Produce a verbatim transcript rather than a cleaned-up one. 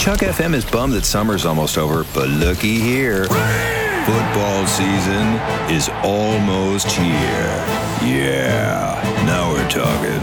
Chuck F M is bummed that summer's almost over, but looky here. Football season is almost here. Yeah, now we're talking.